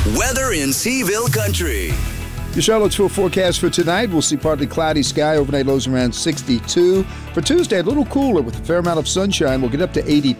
Weather in Seaville Country. Your Charlottesville forecast for tonight, we'll see partly cloudy sky, overnight lows around 62. For Tuesday, a little cooler with a fair amount of sunshine. We'll get up to 82.